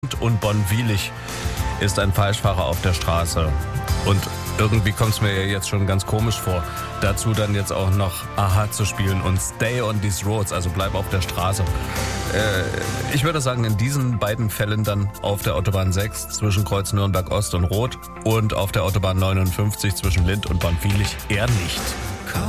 und Bonn-Wielich ist ein Falschfahrer auf der Straße. Und irgendwie kommt es mir ja jetzt schon ganz komisch vor, dazu dann jetzt auch noch Aha zu spielen und Stay on these roads, also bleib auf der Straße. Ich würde sagen, in diesen beiden Fällen dann auf der Autobahn 6 zwischen Kreuz Nürnberg Ost und Rot und auf der Autobahn 59 zwischen Lindt und Bonn-Wielich eher nicht.